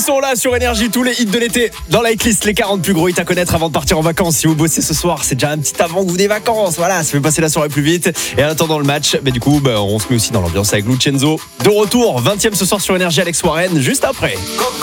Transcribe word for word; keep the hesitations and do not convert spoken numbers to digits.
sont là sur Énergie, tous les hits de l'été dans la hitlist, les quarante plus gros hits à connaître avant de partir en vacances. Si vous bossez ce soir, c'est déjà un petit avant-goût des vacances. Voilà, ça fait passer la soirée plus vite. Et en attendant le match, bah, du coup, bah, on se met aussi dans l'ambiance avec Lucenzo. De retour, vingtième ce soir sur Énergie, Alex Warren, juste après.